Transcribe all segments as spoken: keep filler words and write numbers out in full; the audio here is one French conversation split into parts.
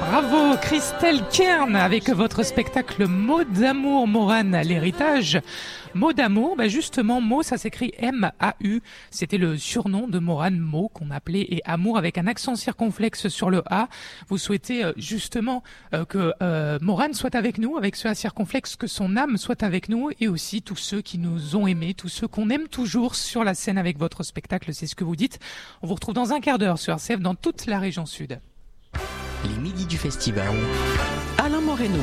Bravo Christelle Kern avec votre spectacle Mots d'amour, Morane, l'héritage. Mots d'amour, bah justement, Mots, ça s'écrit M A U. C'était le surnom de Morane Mots qu'on appelait et amour avec un accent circonflexe sur le A. Vous souhaitez euh, justement euh, que euh, Morane soit avec nous, avec ce A circonflexe, que son âme soit avec nous et aussi tous ceux qui nous ont aimés, tous ceux qu'on aime toujours sur la scène avec votre spectacle, c'est ce que vous dites. On vous retrouve dans un quart d'heure sur R C F dans toute la région sud. Les midis du festival. Alain Moreno.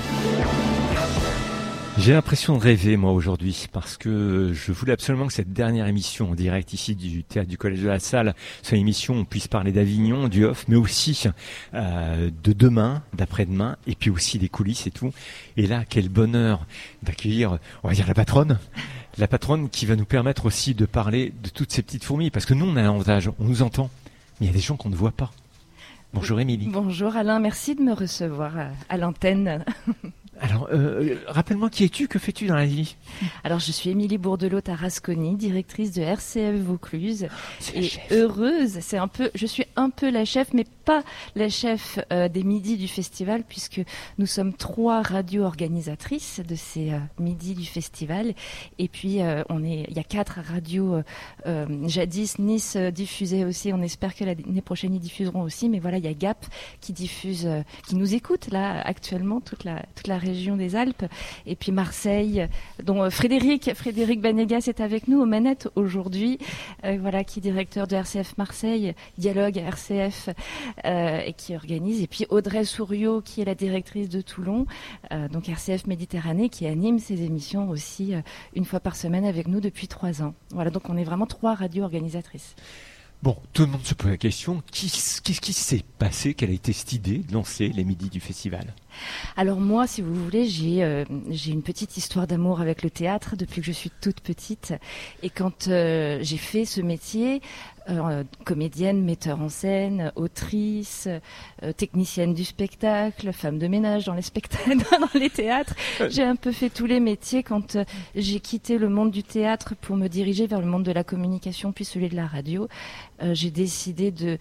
J'ai l'impression de rêver, moi, aujourd'hui, parce que je voulais absolument que cette dernière émission en direct ici du Théâtre du Collège de la Salle soit une émission où on puisse parler d'Avignon, du off, mais aussi euh, de demain, d'après-demain, et puis aussi des coulisses et tout. Et là, quel bonheur d'accueillir, on va dire, la patronne, la patronne qui va nous permettre aussi de parler de toutes ces petites fourmis, parce que nous, on a l'avantage, on nous entend, mais il y a des gens qu'on ne voit pas. Bonjour Émilie. Bonjour Alain, merci de me recevoir à, à l'antenne. Alors, euh, rappelle-moi qui es-tu, que fais-tu dans la vie ? Alors, je suis Émilie Bourdelot-Tarasconi, directrice de R C F Vaucluse. C'est et chef. heureuse, c'est un peu, je suis un peu la chef, mais pas la chef euh, des midis du festival, puisque nous sommes trois radios organisatrices de ces euh, midis du festival. Et puis, euh, on est, il y a quatre radios. Euh, jadis, Nice euh, diffusait aussi. On espère que l'année prochaine ils diffuseront aussi. Mais voilà, il y a Gap qui diffuse, euh, qui nous écoute là actuellement toute la toute la région des Alpes, et puis Marseille, dont euh, Frédéric Frédéric Banegas est avec nous aux manettes aujourd'hui, euh, voilà, qui est directeur de R C F Marseille, Dialogue R C F, euh, et qui organise, et puis Audrey Souriau, qui est la directrice de Toulon, euh, donc R C F Méditerranée, qui anime ses émissions aussi euh, une fois par semaine avec nous depuis trois ans. Voilà, donc on est vraiment trois radios organisatrices. Bon, tout le monde se pose la question, qu'est-ce qui s'est passé, quelle a été cette idée de lancer les midis du festival ? Alors moi, si vous voulez, j'ai euh, j'ai une petite histoire d'amour avec le théâtre depuis que je suis toute petite. Et quand euh, j'ai fait ce métier, euh, comédienne, metteur en scène, autrice, euh, technicienne du spectacle, femme de ménage dans les spectacles, dans les théâtres, j'ai un peu fait tous les métiers. Quand euh, j'ai quitté le monde du théâtre pour me diriger vers le monde de la communication puis celui de la radio, euh, j'ai décidé de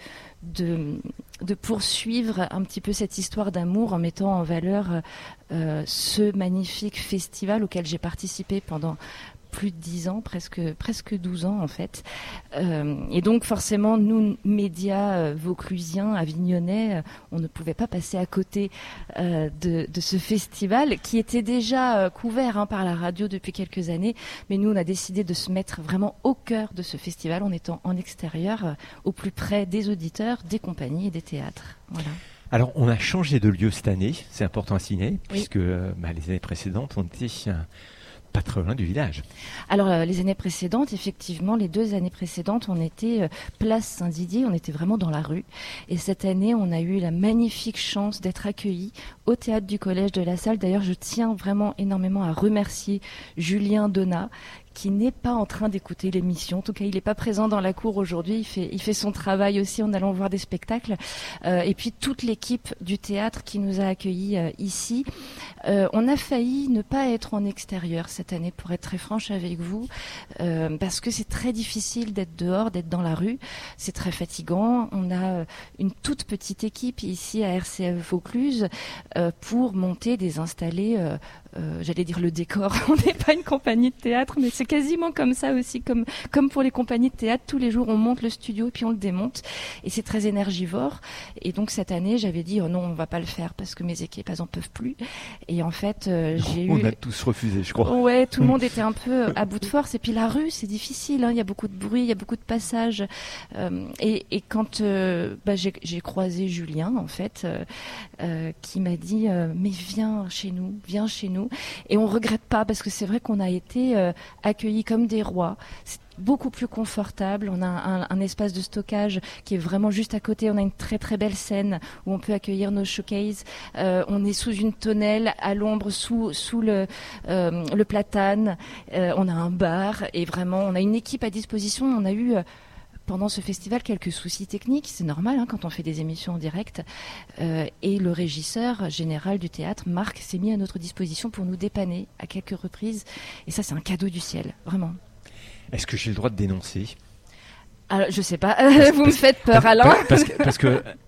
de de poursuivre un petit peu cette histoire d'amour en mettant en valeur euh, ce magnifique festival auquel j'ai participé pendant plus de dix ans, presque presque douze ans en fait. Euh, et donc forcément, nous, médias euh, vauclusiens, avignonnais, euh, on ne pouvait pas passer à côté euh, de, de ce festival qui était déjà euh, couvert hein, par la radio depuis quelques années. Mais nous, on a décidé de se mettre vraiment au cœur de ce festival en étant en extérieur, euh, au plus près des auditeurs, des compagnies et des théâtres. Voilà. Alors, on a changé de lieu cette année, c'est important à signaler, Oui. puisque euh, bah, les années précédentes, on était euh, pas très loin du village. Alors euh, les années précédentes, effectivement, les deux années précédentes, on était euh, place Saint-Didier, on était vraiment dans la rue. Et cette année, on a eu la magnifique chance d'être accueillis au Théâtre du Collège de la Salle. D'ailleurs, je tiens vraiment énormément à remercier Julien Donat, qui n'est pas en train d'écouter l'émission. En tout cas, il n'est pas présent dans la cour aujourd'hui. Il fait, il fait son travail aussi en allant voir des spectacles. Euh, et puis toute l'équipe du théâtre qui nous a accueillis euh, ici. Euh, on a failli ne pas être en extérieur cette année, pour être très franche avec vous, euh, parce que c'est très difficile d'être dehors, d'être dans la rue. C'est très fatigant. On a une toute petite équipe ici à R C F Vaucluse euh, pour monter, désinstaller. Euh, Euh, j'allais dire le décor, on n'est pas une compagnie de théâtre, mais c'est quasiment comme ça aussi, comme, comme pour les compagnies de théâtre, tous les jours on monte le studio et puis on le démonte, et c'est très énergivore. Et donc cette année j'avais dit oh non, on va pas le faire parce que mes équipes elles en peuvent plus, et en fait euh, j'ai on eu... a tous refusé, je crois. Ouais, tout le monde était un peu à bout de force, et puis la rue c'est difficile, hein. Il y a beaucoup de bruit, il y a beaucoup de passages, euh, et, et quand euh, bah, j'ai, j'ai croisé Julien en fait, euh, euh, qui m'a dit euh, mais viens chez nous, viens chez nous. Et on regrette pas, parce que c'est vrai qu'on a été euh, accueillis comme des rois. C'est beaucoup plus confortable. On a un, un espace de stockage qui est vraiment juste à côté. On a une très très belle scène où on peut accueillir nos showcases. Euh, on est sous une tonnelle, à l'ombre, sous sous le euh, le platane. Euh, on a un bar, et vraiment on a une équipe à disposition. On a eu euh, pendant ce festival quelques soucis techniques, c'est normal hein, quand on fait des émissions en direct, euh, et le régisseur général du théâtre, Marc, s'est mis à notre disposition pour nous dépanner à quelques reprises, et ça c'est un cadeau du ciel, vraiment. Est-ce que j'ai le droit de dénoncer ? Alors, je sais pas, parce, vous parce, me faites peur, Alain. Parce que, parce que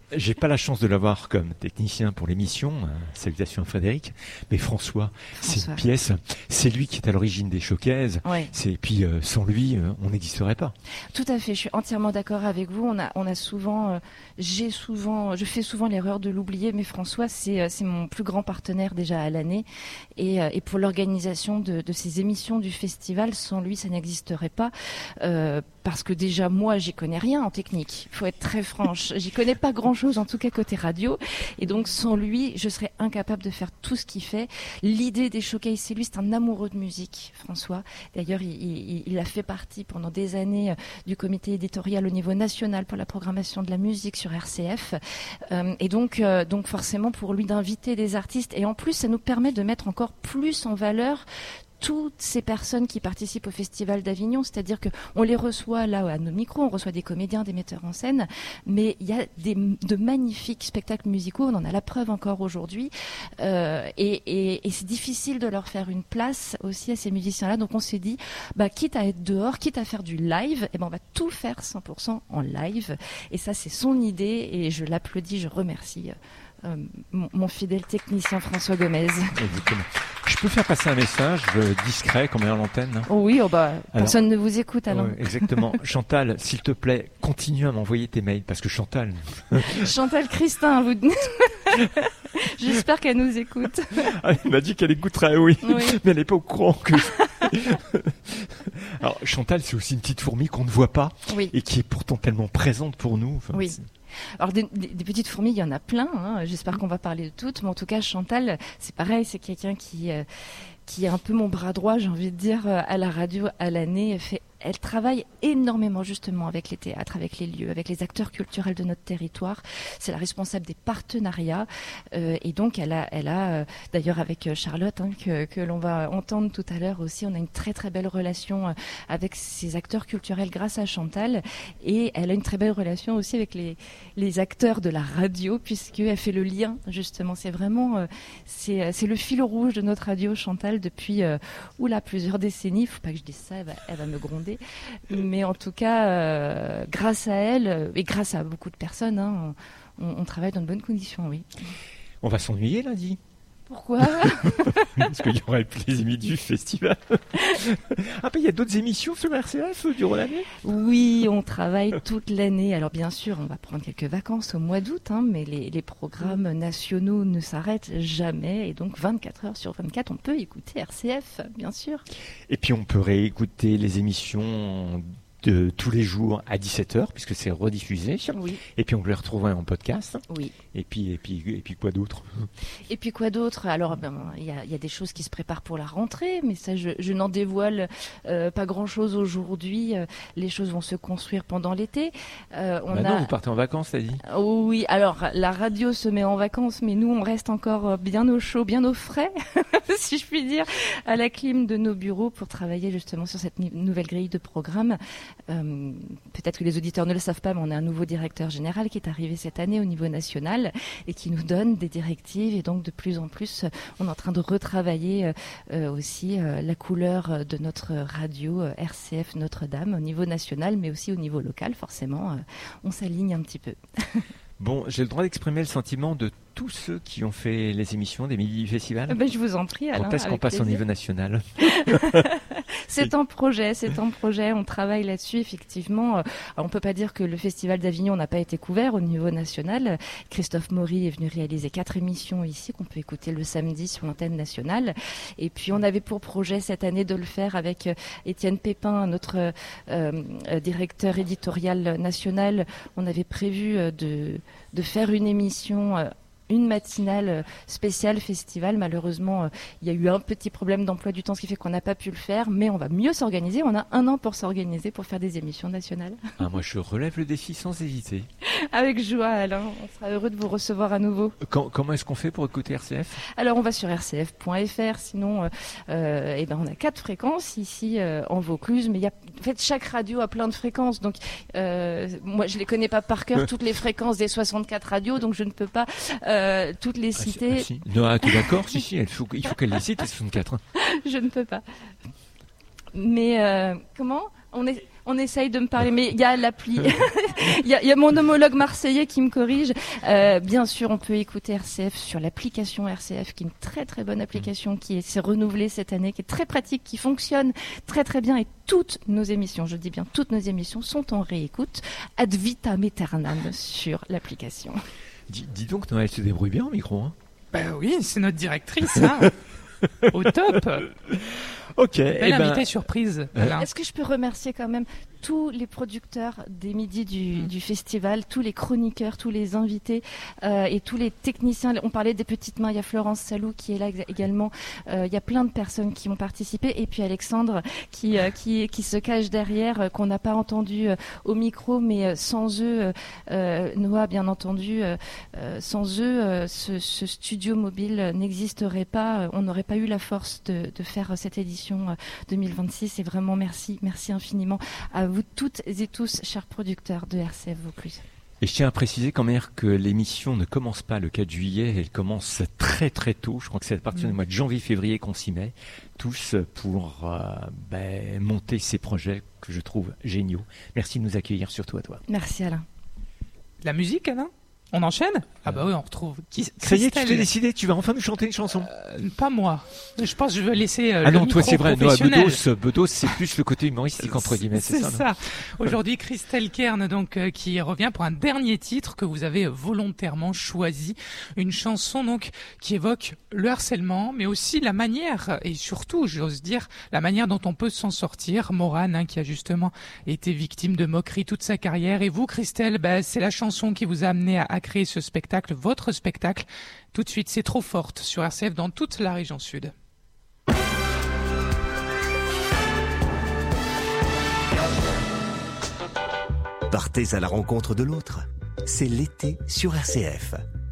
J'ai pas la chance de l'avoir comme technicien pour l'émission. Euh, salutations à Frédéric. Mais François, François, c'est une pièce. C'est lui qui est à l'origine des showcases. Ouais. C'est, et puis, euh, sans lui, euh, on n'existerait pas. Tout à fait. Je suis entièrement d'accord avec vous. On a, on a souvent, euh, j'ai souvent, je fais souvent l'erreur de l'oublier. Mais François, c'est, euh, c'est mon plus grand partenaire déjà à l'année. Et, euh, et pour l'organisation de, de ces émissions du festival, sans lui, ça n'existerait pas. Euh, parce que déjà, moi, j'y connais rien en technique. Il faut être très franche. J'y connais pas grand-chose, en tout cas côté radio. Et donc, sans lui, je serais incapable de faire tout ce qu'il fait. L'idée des showcases, c'est lui, c'est un amoureux de musique, François. D'ailleurs, il, il, il a fait partie pendant des années du comité éditorial au niveau national pour la programmation de la musique sur R C F. Euh, et donc, euh, donc, forcément, pour lui d'inviter des artistes. Et en plus, ça nous permet de mettre encore plus en valeur toutes ces personnes qui participent au Festival d'Avignon, c'est-à-dire que on les reçoit là à nos micros, on reçoit des comédiens, des metteurs en scène, mais il y a des, de magnifiques spectacles musicaux, on en a la preuve encore aujourd'hui, euh, et, et, et c'est difficile de leur faire une place aussi à ces musiciens-là, donc on s'est dit, bah, quitte à être dehors, quitte à faire du live, eh ben on va tout faire cent pour cent en live, et ça c'est son idée, et je l'applaudis, je remercie euh, mon, mon fidèle technicien François Gomez. Exactement. Je peux faire passer un message euh, discret comme à l'antenne. Hein. Oh oui, oh bah, alors, personne ne vous écoute alors. Euh, exactement. Chantal, s'il te plaît, continue à m'envoyer tes mails parce que Chantal. Chantal Christin, vous. J'espère qu'elle nous écoute. Ah, elle m'a dit qu'elle écouterait, oui, oui. Mais elle n'est pas au courant que. Alors Chantal, c'est aussi une petite fourmi qu'on ne voit pas oui. et qui est pourtant tellement présente pour nous. Enfin, oui. C'est... Alors des, des, des petites fourmis, il y en a plein. Hein. J'espère qu'on va parler de toutes, mais en tout cas Chantal, c'est pareil, c'est quelqu'un qui euh, qui est un peu mon bras droit, j'ai envie de dire, à la radio, à l'année. Elle fait, elle travaille énormément justement avec les théâtres, avec les lieux, avec les acteurs culturels de notre territoire. C'est la responsable des partenariats euh, et donc elle a, elle a euh, d'ailleurs avec Charlotte hein, que, que l'on va entendre tout à l'heure aussi, on a une très très belle relation avec ces acteurs culturels grâce à Chantal et elle a une très belle relation aussi avec les les acteurs de la radio puisqu'elle fait le lien justement. C'est vraiment euh, c'est c'est le fil rouge de notre radio Chantal depuis euh, oula plusieurs décennies. Faut pas que je dise ça, elle va, elle va me gronder. Mais en tout cas, euh, grâce à elle et grâce à beaucoup de personnes, hein, on, on travaille dans de bonnes conditions, oui. On va s'ennuyer lundi. Pourquoi? Parce qu'il y aura les émissions du festival. Ah, mais il y a d'autres émissions sur R C F durant l'année? Oui, on travaille toute l'année. Alors bien sûr, on va prendre quelques vacances au mois d'août, hein, mais les, les programmes nationaux ne s'arrêtent jamais. Et donc vingt-quatre heures sur vingt-quatre, on peut écouter R C F, bien sûr. Et puis on peut réécouter les émissions de tous les jours à dix-sept heures puisque c'est rediffusé. Oui. Et puis on peut les retrouver en podcast. Oui. Et puis et puis et puis quoi d'autre? Et puis quoi d'autre? Alors ben il y a, y a des choses qui se préparent pour la rentrée, mais ça je, je n'en dévoile euh, pas grand-chose aujourd'hui. Euh, les choses vont se construire pendant l'été. Euh, on bah a... non, vous partez en vacances, t'as dit? Oh, oui. Alors la radio se met en vacances, mais nous on reste encore bien au chaud, bien au frais, si je puis dire, à la clim de nos bureaux pour travailler justement sur cette nouvelle grille de programme. Euh, peut-être que les auditeurs ne le savent pas, mais on a un nouveau directeur général qui est arrivé cette année au niveau national et qui nous donne des directives et donc de plus en plus on est en train de retravailler euh, aussi euh, la couleur de notre radio euh, R C F Notre-Dame au niveau national mais aussi au niveau local forcément euh, on s'aligne un petit peu. Bon, j'ai le droit d'exprimer le sentiment de tous ceux qui ont fait les émissions des Midis du Festival. Ben, je vous en prie, Alain. Quand est-ce qu'on passe plaisir. Au niveau national? C'est un projet, c'est un projet. On travaille là-dessus, effectivement. Alors, on peut pas dire que le Festival d'Avignon n'a pas été couvert au niveau national. Christophe Maury est venu réaliser quatre émissions ici qu'on peut écouter le samedi sur l'antenne nationale. Et puis, on avait pour projet cette année de le faire avec Étienne Pépin, notre euh, directeur éditorial national. On avait prévu de, de faire une émission euh, une matinale spéciale festival. Malheureusement, euh, il y a eu un petit problème d'emploi du temps, ce qui fait qu'on n'a pas pu le faire, mais on va mieux s'organiser. On a un an pour s'organiser, pour faire des émissions nationales. Ah, moi, je relève le défi sans hésiter. Avec joie, Alain. On sera heureux de vous recevoir à nouveau. Quand, comment est-ce qu'on fait pour écouter R C F? Alors, on va sur r c f point f r. Sinon, euh, euh, eh ben, on a quatre fréquences ici euh, en Vaucluse, mais il y a, en fait, chaque radio a plein de fréquences. Donc, euh, moi, je les connais pas par cœur toutes les fréquences des soixante-quatre radios, donc je ne peux pas euh, toutes les citer. Ah, si, ah, si. Non, ah, tu es d'accord? Si, si, il faut, il faut qu'elle les cite, les soixante-quatre. Je ne peux pas. Mais euh, comment? On est, on essaye de me parler, mais il y a l'appli, il y a, il y a mon homologue marseillais qui me corrige. Euh, bien sûr, on peut écouter R C F sur l'application R C F, qui est une très très bonne application, qui s'est renouvelée cette année, qui est très pratique, qui fonctionne très très bien. Et toutes nos émissions, je dis bien toutes nos émissions, sont en réécoute ad vitam aeternam sur l'application. Dis, dis donc, Noël se débrouille bien au micro. Hein. Ben oui, c'est notre directrice, hein. Au top. Ok. Belle eh ben, invitée surprise. Alain. Est-ce que je peux remercier quand même tous les producteurs des midis du, mmh. du festival, tous les chroniqueurs, tous les invités euh, et tous les techniciens. On parlait des petites mains, il y a Florence Salou qui est là également. Euh, il y a plein de personnes qui ont participé et puis Alexandre qui, euh, qui, qui se cache derrière, euh, qu'on n'a pas entendu euh, au micro, mais euh, sans eux, euh, Noah bien entendu, euh, euh, sans eux, euh, ce, ce studio mobile n'existerait pas. On n'aurait pas eu la force de, de faire cette édition euh, deux mille vingt-six et vraiment merci, merci infiniment à vous toutes et tous, chers producteurs de R C F Vaucluse. Et je tiens à préciser quand même que l'émission ne commence pas le quatre juillet, elle commence très très tôt. Je crois que c'est à partir mmh. du mois de janvier-février qu'on s'y met, tous pour euh, ben, monter ces projets que je trouve géniaux. Merci de nous accueillir, surtout à toi. Merci Alain. La musique, Alain ? On enchaîne ? Ah bah oui, on retrouve Christelle. Ça y est, tu t'es décidé, tu vas enfin nous chanter une chanson. Euh, pas moi. Je pense que je vais laisser euh, Ah le non, toi c'est vrai, Noah professionnel. Bedos, Bedos c'est plus le côté humoristique entre guillemets, c'est, c'est ça. C'est ça. Aujourd'hui, Christelle Kern, donc, euh, qui revient pour un dernier titre que vous avez volontairement choisi. Une chanson, donc, qui évoque le harcèlement, mais aussi la manière, et surtout, j'ose dire, la manière dont on peut s'en sortir. Morane, hein, qui a justement été victime de moqueries toute sa carrière. Et vous, Christelle, bah, c'est la chanson qui vous a amené à, à créer ce spectacle, votre spectacle. Tout de suite, c'est Trop forte sur R C F dans toute la région sud. Partez à la rencontre de l'autre. C'est l'été sur R C F.